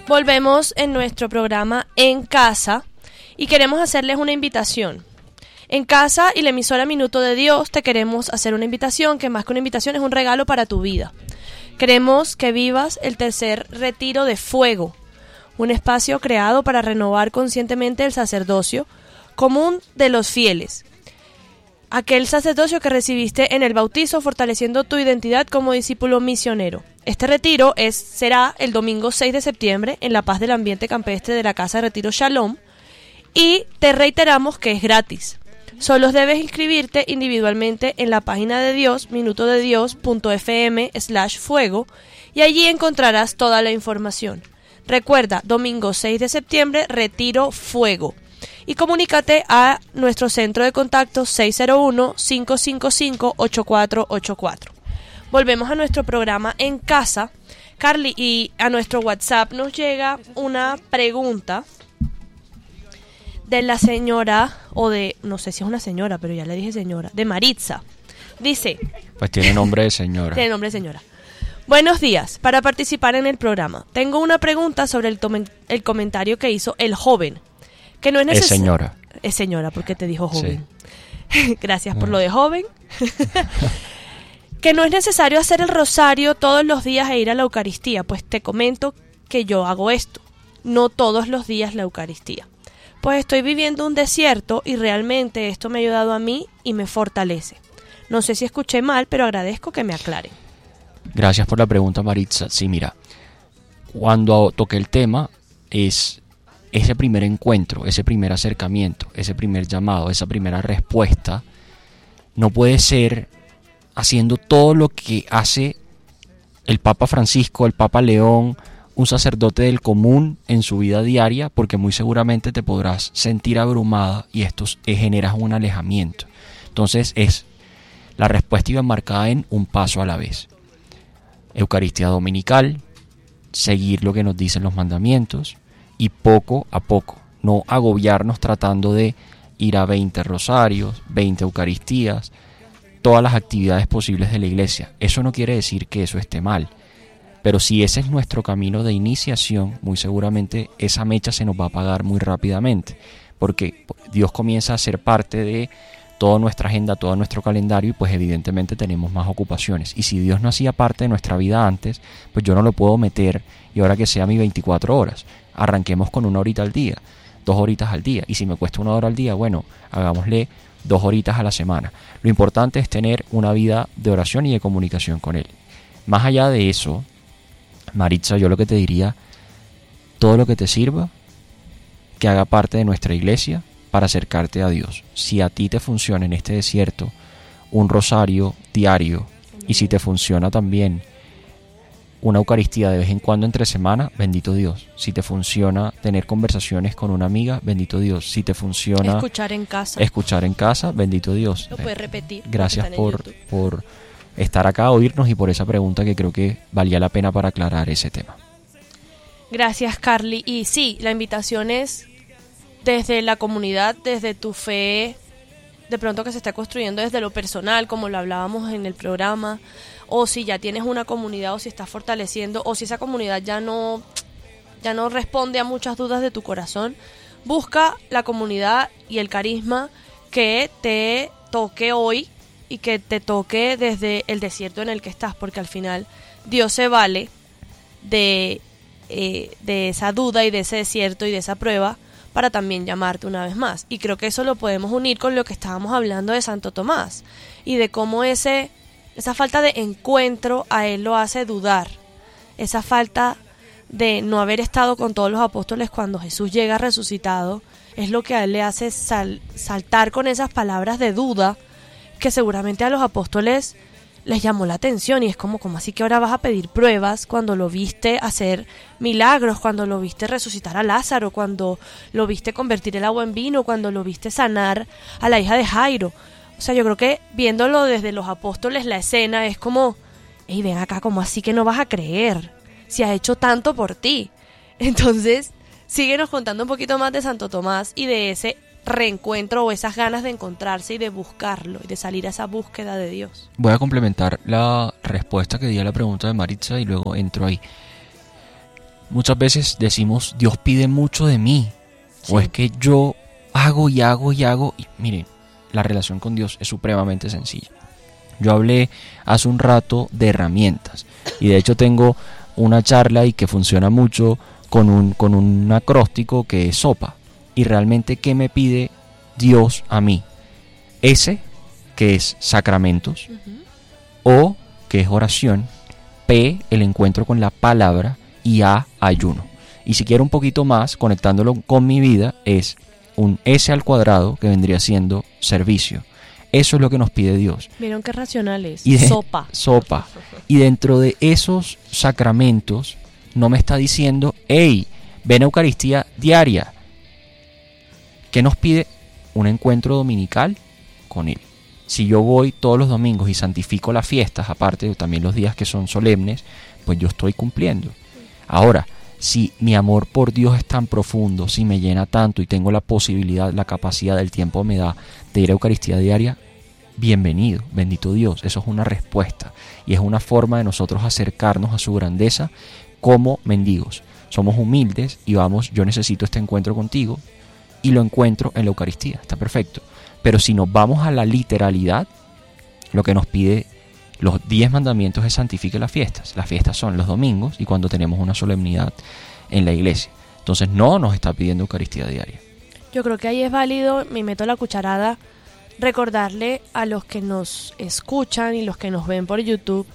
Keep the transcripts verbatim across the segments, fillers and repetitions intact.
Volvemos en nuestro programa En Casa y queremos hacerles una invitación. En Casa y la emisora Minuto de Dios te queremos hacer una invitación que más que una invitación es un regalo para tu vida. Queremos que vivas el tercer retiro de fuego, un espacio creado para renovar conscientemente el sacerdocio común de los fieles. Aquel sacerdocio que recibiste en el bautizo, fortaleciendo tu identidad como discípulo misionero. Este retiro es, será el domingo seis de septiembre en La Paz del Ambiente Campestre de la Casa de Retiro Shalom y te reiteramos que es gratis. Solo debes inscribirte individualmente en la página de Dios, minutodedios.fm slash fuego y allí encontrarás toda la información. Recuerda, domingo seis de septiembre, Retiro Fuego. Y comunícate a nuestro centro de contacto seis cero uno, cinco cinco cinco, ocho cuatro ocho cuatro. Volvemos a nuestro programa En Casa. Carly, y a nuestro WhatsApp nos llega una pregunta de la señora, o de, no sé si es una señora, pero ya le dije señora, de Maritza. Dice... Pues tiene nombre de señora. Tiene nombre de señora. Buenos días, para participar en el programa. Tengo una pregunta sobre el, tomen, el comentario que hizo el joven. Que no es necesario. Es señora. Es señora, porque te dijo joven. Sí. Gracias por lo de joven. Que no es necesario hacer el rosario todos los días e ir a la Eucaristía. Pues te comento que yo hago esto. No todos los días la Eucaristía. Pues estoy viviendo un desierto y realmente esto me ha ayudado a mí y me fortalece. No sé si escuché mal, pero agradezco que me aclaren. Gracias por la pregunta, Maritza. Sí, mira, cuando toqué el tema es ese primer encuentro, ese primer acercamiento, ese primer llamado, esa primera respuesta, no puede ser haciendo todo lo que hace el Papa Francisco, el Papa León, un sacerdote del común en su vida diaria, porque muy seguramente te podrás sentir abrumada y esto genera un alejamiento. Entonces es la respuesta iba marcada en un paso a la vez. Eucaristía dominical, seguir lo que nos dicen los mandamientos y poco a poco, no agobiarnos tratando de ir a veinte rosarios, veinte eucaristías, todas las actividades posibles de la iglesia. Eso no quiere decir que eso esté mal, pero si ese es nuestro camino de iniciación, muy seguramente esa mecha se nos va a apagar muy rápidamente, porque Dios comienza a ser parte de toda nuestra agenda, todo nuestro calendario y pues evidentemente tenemos más ocupaciones. Y si Dios no hacía parte de nuestra vida antes, pues yo no lo puedo meter y ahora que sea mis veinticuatro horas. Arranquemos con una horita al día, dos horitas al día. Y si me cuesta una hora al día, bueno, hagámosle dos horitas a la semana. Lo importante es tener una vida de oración y de comunicación con Él. Más allá de eso, Maritza, yo lo que te diría, todo lo que te sirva, que haga parte de nuestra iglesia, para acercarte a Dios. Si a ti te funciona en este desierto un rosario diario y si te funciona también una Eucaristía de vez en cuando entre semana, bendito Dios. Si te funciona tener conversaciones con una amiga, bendito Dios. Si te funciona escuchar en casa, escuchar en casa, bendito Dios. Lo puedes repetir. Gracias por, por estar acá, oírnos y por esa pregunta que creo que valía la pena para aclarar ese tema. Gracias, Carly. Y sí, la invitación es desde la comunidad, desde tu fe, de pronto que se está construyendo desde lo personal, como lo hablábamos en el programa, o si ya tienes una comunidad, o si estás fortaleciendo, o si esa comunidad ya no, ya no responde a muchas dudas de tu corazón, busca la comunidad y el carisma que te toque hoy y que te toque desde el desierto en el que estás, porque al final Dios se vale de, eh, de esa duda y de ese desierto y de esa prueba para también llamarte una vez más. Y creo que eso lo podemos unir con lo que estábamos hablando de Santo Tomás y de cómo ese, esa falta de encuentro a él lo hace dudar, esa falta de no haber estado con todos los apóstoles cuando Jesús llega resucitado es lo que a él le hace sal, saltar con esas palabras de duda que seguramente a los apóstoles les llamó la atención y es como, como así que ahora vas a pedir pruebas cuando lo viste hacer milagros, cuando lo viste resucitar a Lázaro, cuando lo viste convertir el agua en vino, cuando lo viste sanar a la hija de Jairo. O sea, yo creo que viéndolo desde los apóstoles la escena es como, ey, ven acá, como así que no vas a creer si ha hecho tanto por ti. Entonces, síguenos contando un poquito más de Santo Tomás y de ese reencuentro o esas ganas de encontrarse y de buscarlo y de salir a esa búsqueda de Dios. Voy a complementar la respuesta que di a la pregunta de Maritza y luego entro ahí. muchas veces decimos, Dios pide mucho de mí, sí. O es que yo hago y hago y hago, y miren, la relación con Dios es supremamente sencilla. Yo hablé hace un rato de herramientas, y de hecho tengo una charla y que funciona mucho con un, con un acróstico que es SOPA, y realmente ¿qué me pide Dios a mí? S, que es sacramentos, uh-huh. O, que es oración, P, el encuentro con la palabra, y A, ayuno. Y si quiero un poquito más, conectándolo con mi vida, es un S al cuadrado, que vendría siendo servicio. Eso es lo que nos pide Dios. Vieron qué racional es. Y de, sopa. Sopa. Y dentro de esos sacramentos, no me está diciendo, hey, ven a Eucaristía diaria. ¿Qué nos pide? Un encuentro dominical con Él. Si yo voy todos los domingos y santifico las fiestas, aparte de también los días que son solemnes, pues yo estoy cumpliendo. Ahora, si mi amor por Dios es tan profundo, si me llena tanto y tengo la posibilidad, la capacidad, el tiempo me da de ir a Eucaristía diaria, bienvenido, bendito Dios. Eso es una respuesta y es una forma de nosotros acercarnos a su grandeza como mendigos. Somos humildes y vamos, yo necesito este encuentro contigo y lo encuentro en la Eucaristía, está perfecto. Pero si nos vamos a la literalidad, lo que nos pide los diez mandamientos es santifique las fiestas. Las fiestas son los domingos y cuando tenemos una solemnidad en la iglesia. Entonces no nos está pidiendo Eucaristía diaria. Yo creo que ahí es válido, me meto la cucharada, recordarle a los que nos escuchan y los que nos ven por YouTube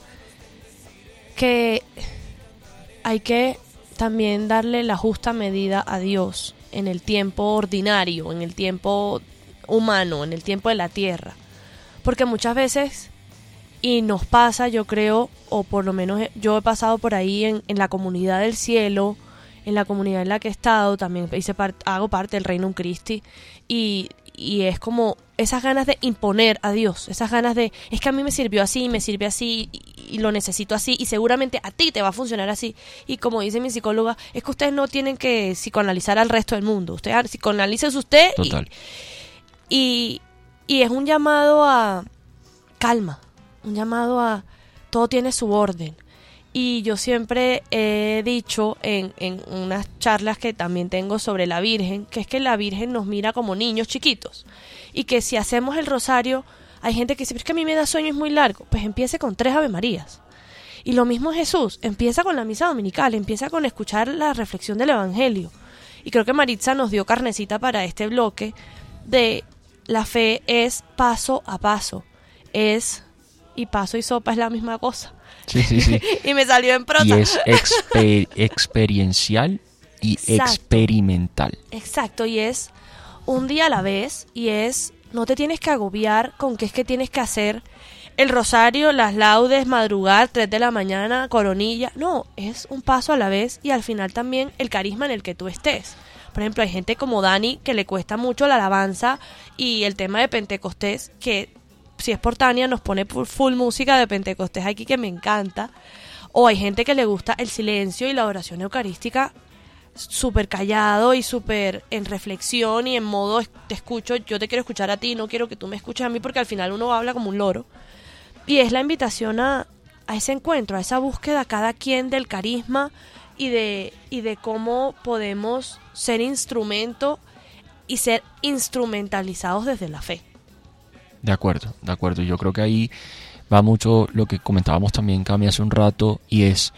que hay que también darle la justa medida a Dios en el tiempo ordinario, en el tiempo humano, en el tiempo de la tierra. Porque muchas veces, y nos pasa, yo creo, o por lo menos yo he pasado por ahí en, en la comunidad del cielo, en la comunidad en la que he estado, también hice part, hago parte del Reino Christi, y, y es como esas ganas de imponer a Dios, esas ganas de, es que a mí me sirvió así, me sirve así, y, y lo necesito así, y seguramente a ti te va a funcionar así. Y como dice mi psicóloga, es que ustedes no tienen que psicoanalizar al resto del mundo, usted psicoanalícese usted. Total. Y, y, y es un llamado a calma, un llamado a todo tiene su orden. Y yo siempre he dicho en, en unas charlas que también tengo sobre la Virgen, que es que la Virgen nos mira como niños chiquitos y que si hacemos el rosario, hay gente que dice, pero es que a mí me da sueño, es muy largo. Pues empiece con tres Ave Marías. Y lo mismo Jesús, empieza con la misa dominical, empieza con escuchar la reflexión del Evangelio. Y creo que Maritza nos dio carnecita para este bloque de la fe es paso a paso, es... y paso y sopa es la misma cosa. Sí, sí, sí. Y me salió en prosa. Y es exper- experiencial y Exacto. experimental. Exacto, y es un día a la vez, y es, no te tienes que agobiar con que es que tienes que hacer el rosario, las laudes, madrugar, tres de la mañana, coronilla. No, es un paso a la vez y al final también el carisma en el que tú estés. Por ejemplo, hay gente como Dani que le cuesta mucho la alabanza y el tema de Pentecostés, que si es por Tania nos pone full música de Pentecostés aquí que me encanta. O hay gente que le gusta el silencio y la oración eucarística súper callado y súper en reflexión y en modo te escucho, yo te quiero escuchar a ti, no quiero que tú me escuches a mí, porque al final uno habla como un loro. Y es la invitación a, a ese encuentro, a esa búsqueda cada quien del carisma y de, y de cómo podemos ser instrumento y ser instrumentalizados desde la fe. De acuerdo, de acuerdo. Yo creo que ahí va mucho lo que comentábamos también, Cami, hace un rato, y es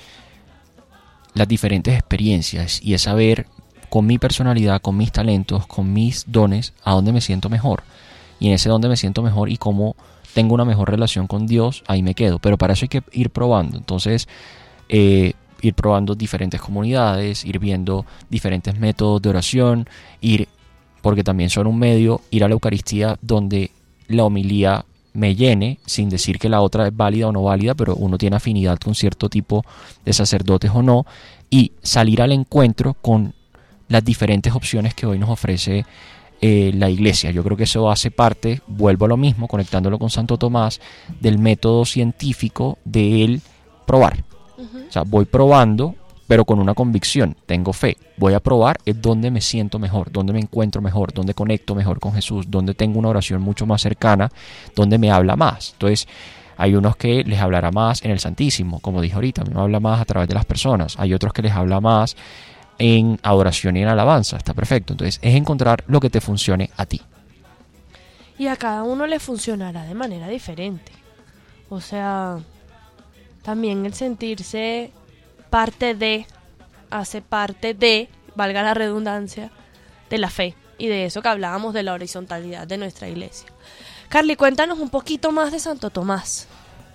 las diferentes experiencias y es saber con mi personalidad, con mis talentos, con mis dones, a dónde me siento mejor. Y en ese dónde me siento mejor y cómo tengo una mejor relación con Dios, ahí me quedo. Pero para eso hay que ir probando. Entonces, eh, ir probando diferentes comunidades, ir viendo diferentes métodos de oración, ir, porque también son un medio, ir a la Eucaristía donde la homilía me llene, sin decir que la otra es válida o no válida, pero uno tiene afinidad con cierto tipo de sacerdotes o no, y salir al encuentro con las diferentes opciones que hoy nos ofrece eh, la Iglesia. Yo creo que eso hace parte, vuelvo a lo mismo, conectándolo con Santo Tomás, del método científico de él probar. Uh-huh. O sea, voy probando, pero con una convicción, tengo fe, voy a probar es donde me siento mejor, donde me encuentro mejor, donde conecto mejor con Jesús, donde tengo una oración mucho más cercana, donde me habla más. Entonces, Hay unos que les hablará más en el Santísimo, como dije ahorita, a mí me habla más a través de las personas. Hay otros que les habla más en adoración y en alabanza, está perfecto. Entonces es encontrar lo que te funcione a ti. Y a cada uno le funcionará de manera diferente. O sea, también el sentirse parte de, hace parte de, valga la redundancia, de la fe. Y de eso que hablábamos de la horizontalidad de nuestra iglesia. Carly, cuéntanos un poquito más de Santo Tomás.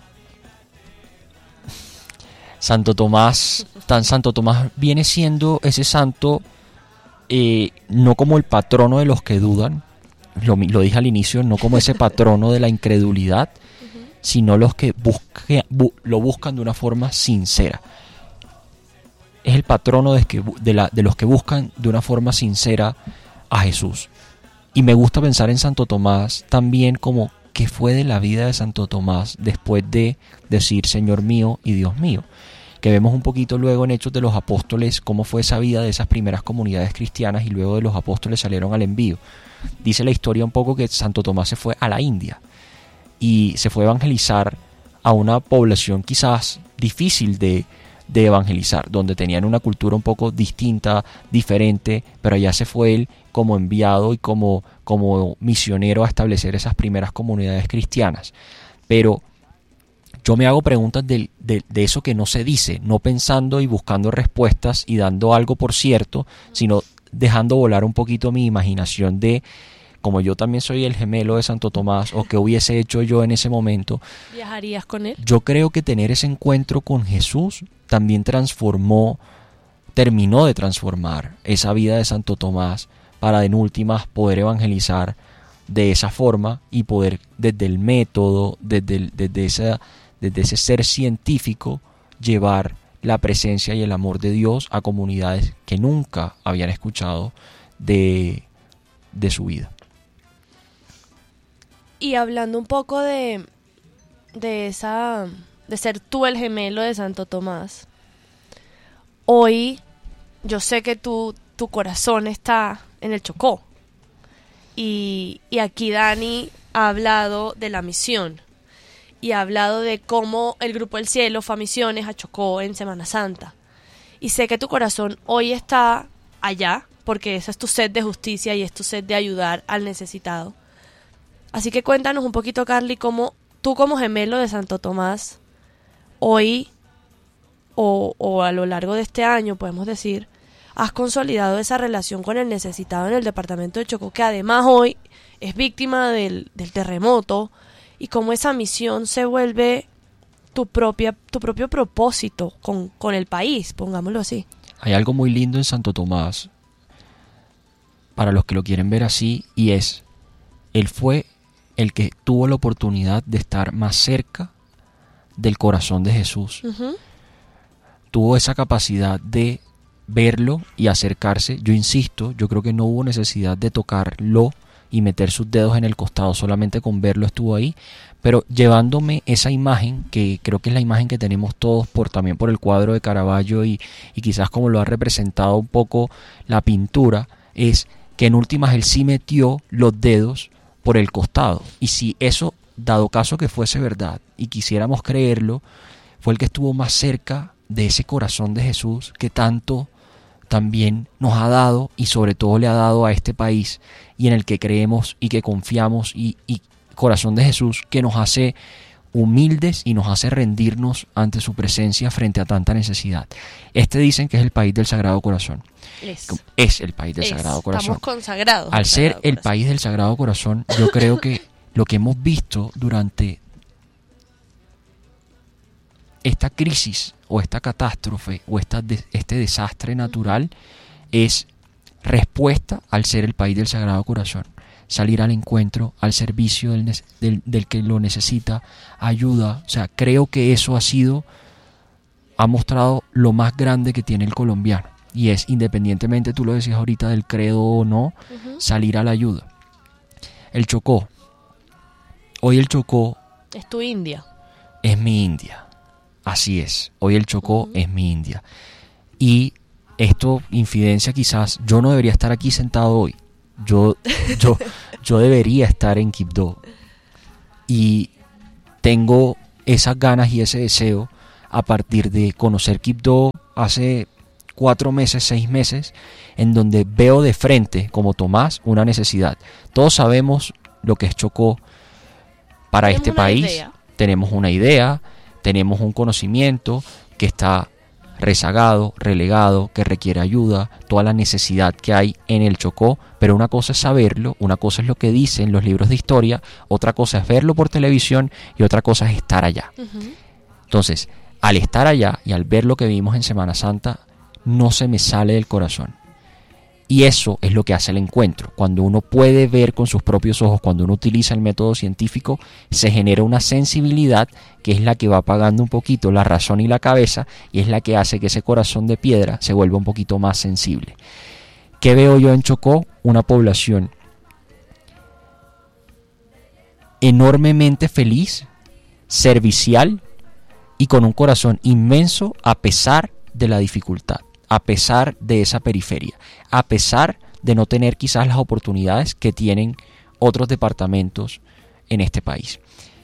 Santo Tomás, tan Santo Tomás viene siendo ese santo, eh, no como el patrono de los que dudan, lo, lo dije al inicio, no como ese patrono de la incredulidad, uh-huh. sino los que busque, bu, lo buscan de una forma sincera. Es el patrono de, que, de, la, de los que buscan de una forma sincera a Jesús. Y me gusta pensar en Santo Tomás también como qué fue de la vida de Santo Tomás después de decir Señor mío y Dios mío, que vemos un poquito luego en Hechos de los Apóstoles cómo fue esa vida de esas primeras comunidades cristianas y luego de los apóstoles salieron al envío. Dice la historia un poco que Santo Tomás se fue a la India y se fue a evangelizar a una población quizás difícil de, de evangelizar, donde tenían una cultura un poco distinta, diferente, pero allá se fue él como enviado y como, como misionero a establecer esas primeras comunidades cristianas. Pero yo me hago preguntas de, de, de eso que no se dice, no pensando y buscando respuestas y dando algo por cierto, sino dejando volar un poquito mi imaginación de, como yo también soy el gemelo de Santo Tomás, o qué hubiese hecho yo en ese momento. ¿Viajarías con él? Yo creo que tener ese encuentro con Jesús también transformó, terminó de transformar esa vida de Santo Tomás para en últimas poder evangelizar de esa forma y poder desde el método, desde, el, desde, esa, desde ese ser científico, llevar la presencia y el amor de Dios a comunidades que nunca habían escuchado de, de su vida. Y hablando un poco de, de esa, de ser tú el gemelo de Santo Tomás, hoy yo sé que tú, tu corazón está en el Chocó. Y, y aquí Dani ha hablado de la misión y ha hablado de cómo el Grupo El Cielo fue a misiones a Chocó en Semana Santa. Y sé que tu corazón hoy está allá, porque esa es tu sed de justicia y es tu sed de ayudar al necesitado. Así que cuéntanos un poquito, Carly, cómo tú como gemelo de Santo Tomás, hoy o, o a lo largo de este año, podemos decir, has consolidado esa relación con el necesitado en el departamento de Chocó, que además hoy es víctima del, del terremoto, y cómo esa misión se vuelve tu propia tu propio propósito con, con el país, pongámoslo así. Hay algo muy lindo en Santo Tomás, para los que lo quieren ver así, y es, él fue el que tuvo la oportunidad de estar más cerca del corazón de Jesús. Uh-huh. Tuvo esa capacidad de verlo y acercarse. Yo insisto, yo creo que no hubo necesidad de tocarlo y meter sus dedos en el costado, solamente con verlo estuvo ahí, pero llevándome esa imagen, que creo que es la imagen que tenemos todos por también por el cuadro de Caravaggio y, y quizás como lo ha representado un poco la pintura, es que en últimas él sí metió los dedos por el costado, y si eso, dado caso que fuese verdad y quisiéramos creerlo, fue el que estuvo más cerca de ese corazón de Jesús que tanto también nos ha dado y sobre todo le ha dado a este país y en el que creemos y que confiamos, y, y corazón de Jesús que nos hace humildes y nos hace rendirnos ante su presencia frente a tanta necesidad. Este dicen que es el país del Sagrado Corazón. Es, es el país del es, Sagrado Corazón. Estamos consagrados. Al ser el país del Sagrado Corazón, yo creo que lo que hemos visto durante esta crisis o esta catástrofe o esta de, este desastre natural es respuesta al ser el país del Sagrado Corazón, salir al encuentro, al servicio del, del, del que lo necesita, ayuda. O sea, creo que eso ha sido, ha mostrado lo más grande que tiene el colombiano, y es, independientemente, tú lo decías ahorita, del credo o no, uh-huh. salir a la ayuda. El Chocó, hoy el Chocó es tu India, es mi India. Así es, hoy el Chocó uh-huh. es mi India. Y esto, infidencia quizás, yo no debería estar aquí sentado hoy. Yo, yo, yo debería estar en Quibdó. Y tengo esas ganas y ese deseo a partir de conocer Quibdó hace cuatro meses, seis meses, en donde veo de frente, como Tomás, una necesidad. Todos sabemos lo que es Chocó para este país. Idea. Tenemos una idea, tenemos un conocimiento que está rezagado, relegado, que requiere ayuda, toda la necesidad que hay en el Chocó, pero una cosa es saberlo, una cosa es lo que dicen los libros de historia, otra cosa es verlo por televisión y otra cosa es estar allá. Uh-huh. Entonces, al estar allá y al ver lo que vimos en Semana Santa, no se me sale del corazón. Y eso es lo que hace el encuentro. Cuando uno puede ver con sus propios ojos, cuando uno utiliza el método científico, se genera una sensibilidad que es la que va apagando un poquito la razón y la cabeza, y es la que hace que ese corazón de piedra se vuelva un poquito más sensible. ¿Qué veo yo en Chocó? Una población enormemente feliz, servicial y con un corazón inmenso a pesar de la dificultad, a pesar de esa periferia, a pesar de no tener quizás las oportunidades que tienen otros departamentos en este país.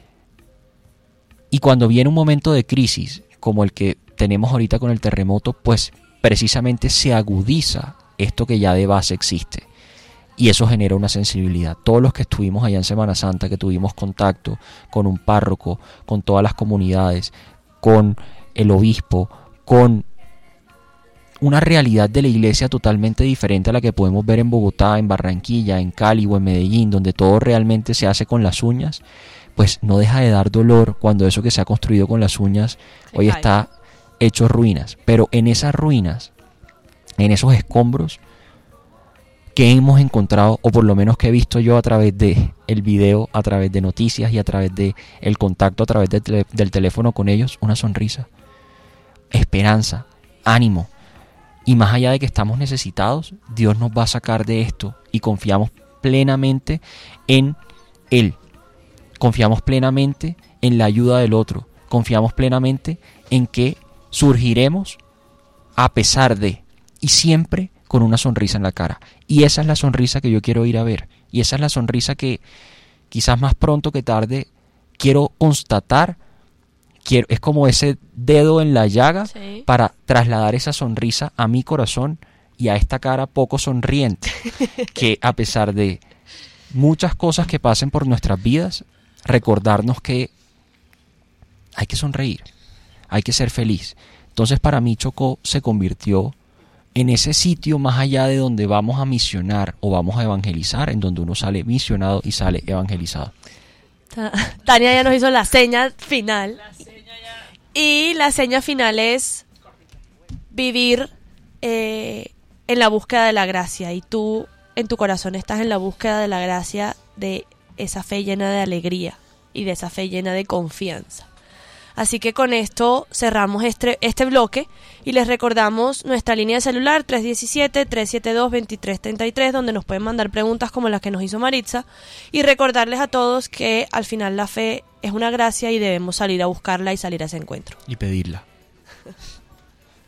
Y cuando viene un momento de crisis como el que tenemos ahorita con el terremoto, pues precisamente se agudiza esto que ya de base existe. Y eso genera una sensibilidad. Todos los que estuvimos allá en Semana Santa, que tuvimos contacto con un párroco, con todas las comunidades, con el obispo, con una realidad de la iglesia totalmente diferente a la que podemos ver en Bogotá, en Barranquilla, en Cali o en Medellín, donde todo realmente se hace con las uñas, pues no deja de dar dolor cuando eso que se ha construido con las uñas hoy está hecho ruinas. Pero en esas ruinas, en esos escombros que hemos encontrado, o por lo menos que he visto yo a través de el video, a través de noticias y a través de el contacto a través de tele, del teléfono con ellos, una sonrisa, esperanza, ánimo. Y más allá de que estamos necesitados, Dios nos va a sacar de esto y confiamos plenamente en Él. Confiamos plenamente en la ayuda del otro. Confiamos plenamente en que surgiremos a pesar de, y siempre con una sonrisa en la cara. Y esa es la sonrisa que yo quiero ir a ver. Y esa es la sonrisa que quizás más pronto que tarde quiero constatar. Quiero, es como ese dedo en la llaga, sí, para trasladar esa sonrisa a mi corazón y a esta cara poco sonriente, que a pesar de muchas cosas que pasen por nuestras vidas, recordarnos que hay que sonreír, hay que ser feliz. Entonces para mí Chocó se convirtió en ese sitio más allá de donde vamos a misionar o vamos a evangelizar, en donde uno sale misionado y sale evangelizado. Tania ya nos hizo la seña final. La seña ya... Y la seña final es vivir eh, en la búsqueda de la gracia. Y tú en tu corazón estás en la búsqueda de la gracia, de esa fe llena de alegría y de esa fe llena de confianza. Así que con esto cerramos este, este bloque y les recordamos nuestra línea de celular tres uno siete, tres siete dos, dos tres tres tres, donde nos pueden mandar preguntas como las que nos hizo Maritza, y recordarles a todos que al final la fe es una gracia y debemos salir a buscarla y salir a ese encuentro. Y pedirla.